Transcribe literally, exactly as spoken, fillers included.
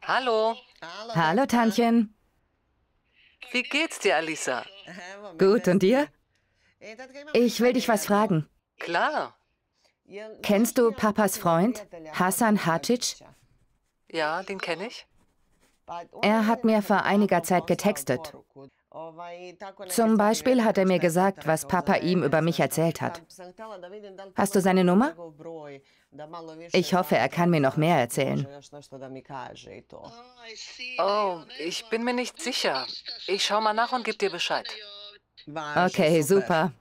Hallo, Hallo, Tantchen. wie geht's dir, Alisa? Gut, und dir? Ich will dich was fragen. Klar, Kennst du Papas Freund, Hasan Hadžić? ja, den kenne ich. Er hat mir vor einiger Zeit getextet. Zum Beispiel hat er mir gesagt, was Papa ihm über mich erzählt hat. Hast du seine Nummer? Ich hoffe, er kann mir noch mehr erzählen. Oh, ich bin mir nicht sicher. Ich schau mal nach und geb dir Bescheid. Okay, super.